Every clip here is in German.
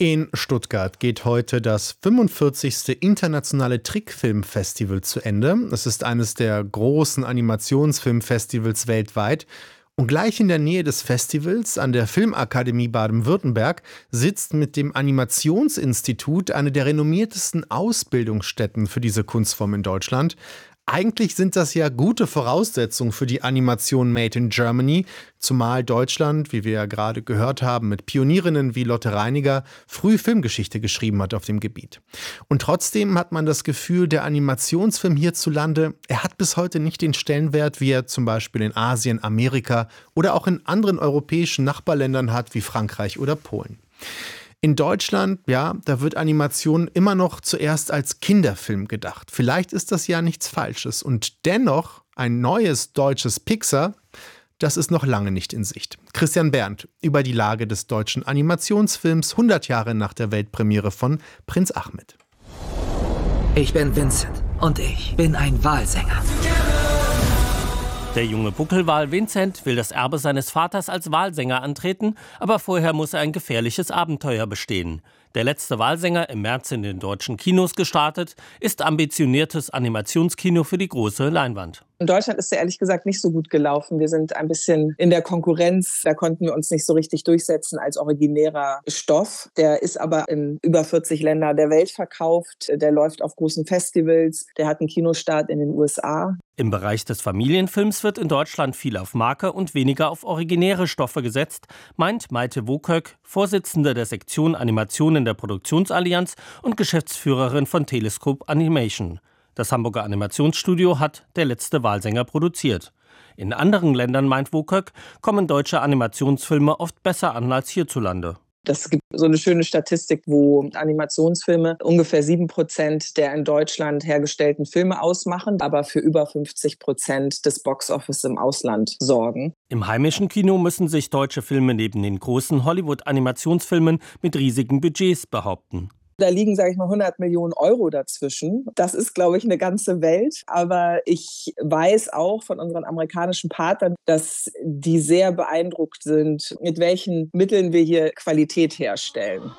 In Stuttgart geht heute das 45. Internationale Trickfilmfestival zu Ende. Es ist eines der großen Animationsfilmfestivals weltweit. Und gleich in der Nähe des Festivals, an der Filmakademie Baden-Württemberg, sitzt mit dem Animationsinstitut eine der renommiertesten Ausbildungsstätten für diese Kunstform in Deutschland. Eigentlich sind das ja gute Voraussetzungen für die Animation Made in Germany, zumal Deutschland, wie wir ja gerade gehört haben, mit Pionierinnen wie Lotte Reiniger früh Filmgeschichte geschrieben hat auf dem Gebiet. Und trotzdem hat man das Gefühl, der Animationsfilm hierzulande, er hat bis heute nicht den Stellenwert, wie er zum Beispiel in Asien, Amerika oder auch in anderen europäischen Nachbarländern hat, wie Frankreich oder Polen. In Deutschland, ja, da wird Animation immer noch zuerst als Kinderfilm gedacht. Vielleicht ist das ja nichts Falsches. Und dennoch, ein neues deutsches Pixar, das ist noch lange nicht in Sicht. Christian Berndt über die Lage des deutschen Animationsfilms 100 Jahre nach der Weltpremiere von Prinz Ahmed. Ich bin Vincent und ich bin ein Walsänger. Der junge Buckelwal Vincent will das Erbe seines Vaters als Walsänger antreten, aber vorher muss er ein gefährliches Abenteuer bestehen. Der letzte Walsänger, im März in den deutschen Kinos gestartet, ist ambitioniertes Animationskino für die große Leinwand. In Deutschland ist er ehrlich gesagt nicht so gut gelaufen. Wir sind ein bisschen in der Konkurrenz. Da konnten wir uns nicht so richtig durchsetzen als originärer Stoff. Der ist aber in über 40 Länder der Welt verkauft. Der läuft auf großen Festivals. Der hat einen Kinostart in den USA. Im Bereich des Familienfilms wird in Deutschland viel auf Marke und weniger auf originäre Stoffe gesetzt, meint Maite Woköck, Vorsitzende der Sektion Animation in der Produktionsallianz und Geschäftsführerin von Telescope Animation. Das Hamburger Animationsstudio hat Der letzte Walsänger produziert. In anderen Ländern, meint Woköck, kommen deutsche Animationsfilme oft besser an als hierzulande. Das gibt so eine schöne Statistik, wo Animationsfilme ungefähr 7% der in Deutschland hergestellten Filme ausmachen, aber für über 50% des Boxoffice im Ausland sorgen. Im heimischen Kino müssen sich deutsche Filme neben den großen Hollywood-Animationsfilmen mit riesigen Budgets behaupten. Da liegen, sage ich mal, 100 Millionen Euro dazwischen. Das ist, glaube ich, eine ganze Welt. Aber ich weiß auch von unseren amerikanischen Partnern, dass die sehr beeindruckt sind, mit welchen Mitteln wir hier Qualität herstellen.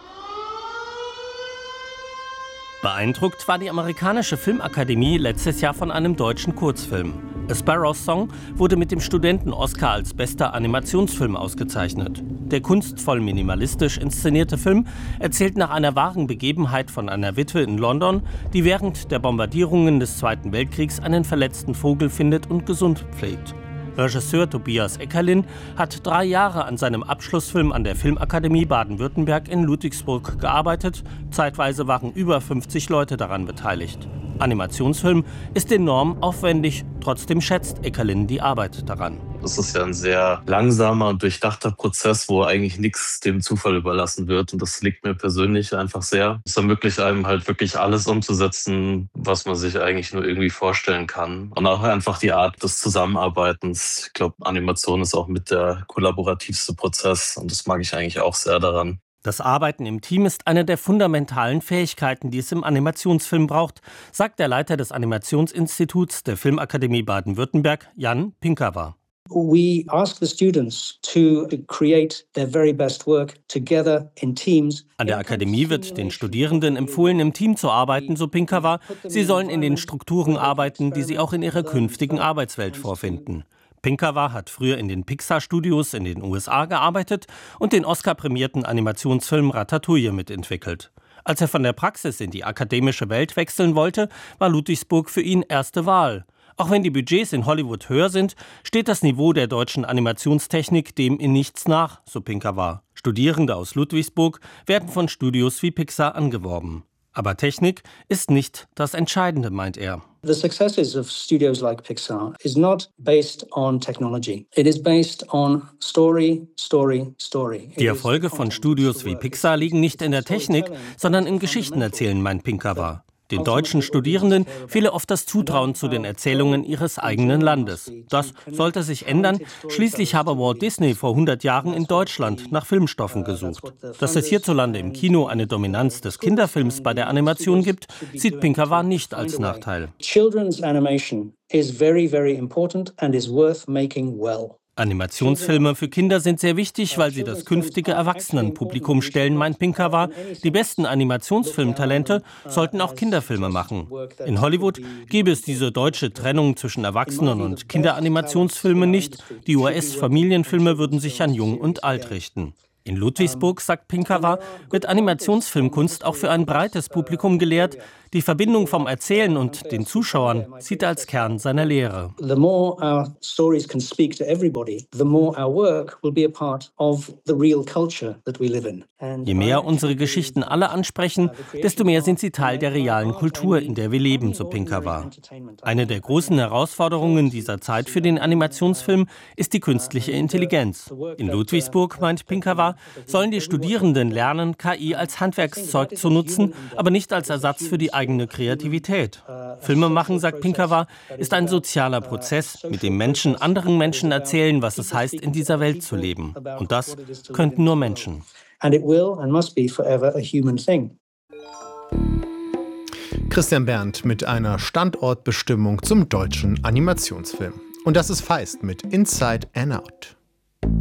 Beeindruckt war die amerikanische Filmakademie letztes Jahr von einem deutschen Kurzfilm. A Sparrow's Song wurde mit dem Studenten-Oscar als bester Animationsfilm ausgezeichnet. Der kunstvoll minimalistisch inszenierte Film erzählt nach einer wahren Begebenheit von einer Witwe in London, die während der Bombardierungen des Zweiten Weltkriegs einen verletzten Vogel findet und gesund pflegt. Regisseur Tobias Eckerlin hat 3 Jahre an seinem Abschlussfilm an der Filmakademie Baden-Württemberg in Ludwigsburg gearbeitet. Zeitweise waren über 50 Leute daran beteiligt. Animationsfilm ist enorm aufwendig, trotzdem schätzt Eckerlin die Arbeit daran. Das ist ja ein sehr langsamer und durchdachter Prozess, wo eigentlich nichts dem Zufall überlassen wird. Und das liegt mir persönlich einfach sehr. Es ermöglicht einem halt wirklich alles umzusetzen, was man sich eigentlich nur irgendwie vorstellen kann. Und auch einfach die Art des Zusammenarbeitens. Ich glaube, Animation ist auch mit der kollaborativste Prozess. Und das mag ich eigentlich auch sehr daran. Das Arbeiten im Team ist eine der fundamentalen Fähigkeiten, die es im Animationsfilm braucht, sagt der Leiter des Animationsinstituts der Filmakademie Baden-Württemberg, Jan Pinkawa. We ask the students to create their very best work together in teams. An der Akademie wird den Studierenden empfohlen, im Team zu arbeiten, so Pinkawa. Sie sollen in den Strukturen arbeiten, die sie auch in ihrer künftigen Arbeitswelt vorfinden. Pinkawa hat früher in den Pixar-Studios in den USA gearbeitet und den Oscar-prämierten Animationsfilm Ratatouille mitentwickelt. Als er von der Praxis in die akademische Welt wechseln wollte, war Ludwigsburg für ihn erste Wahl. Auch wenn die Budgets in Hollywood höher sind, steht das Niveau der deutschen Animationstechnik dem in nichts nach, so Pinkawa. Studierende aus Ludwigsburg werden von Studios wie Pixar angeworben. Aber Technik ist nicht das Entscheidende, meint er. The successes of studios like Pixar is not based on technology. It is based on story. Die Erfolge von Studios wie Pixar liegen nicht in der Technik, sondern im Geschichtenerzählen, meint Pinkawa. Den deutschen Studierenden fehle oft das Zutrauen zu den Erzählungen ihres eigenen Landes. Das sollte sich ändern. Schließlich habe Walt Disney vor 100 Jahren in Deutschland nach Filmstoffen gesucht. Dass es hierzulande im Kino eine Dominanz des Kinderfilms bei der Animation gibt, sieht Pinkawa nicht als Nachteil. Children's animation is very, very important and is worth making well. Animationsfilme für Kinder sind sehr wichtig, weil sie das künftige Erwachsenenpublikum stellen, meint Pinkavar. Die besten Animationsfilmtalente sollten auch Kinderfilme machen. In Hollywood gäbe es diese deutsche Trennung zwischen Erwachsenen- und Kinderanimationsfilmen nicht. Die US-Familienfilme würden sich an Jung und Alt richten. In Ludwigsburg, sagt Pinkavar, wird Animationsfilmkunst auch für ein breites Publikum gelehrt. Die Verbindung vom Erzählen und den Zuschauern sieht er als Kern seiner Lehre. The more our stories can speak to everybody, the more our work will be a part of the real culture that we live in. Je mehr unsere Geschichten alle ansprechen, desto mehr sind sie Teil der realen Kultur, in der wir leben, so Pinkavar. Eine der großen Herausforderungen dieser Zeit für den Animationsfilm ist die künstliche Intelligenz. In Ludwigsburg, meint Pinkavar, sollen die Studierenden lernen, KI als Handwerkszeug zu nutzen, aber nicht als Ersatz für die eigene Kreativität. Filme machen, sagt Pinkavar, ist ein sozialer Prozess, mit dem Menschen anderen Menschen erzählen, was es heißt, in dieser Welt zu leben. Und das könnten nur Menschen. And it will and must be forever a human thing. Christian Berndt mit einer Standortbestimmung zum deutschen Animationsfilm. Und das ist Feist mit Inside and Out.